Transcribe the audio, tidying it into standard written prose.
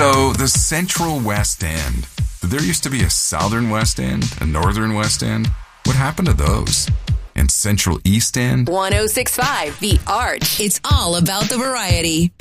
So the Central West End. There used to be a Southern West End, a Northern West End. What happened to those? And Central East End? 106.5 The Arch. It's all about the variety.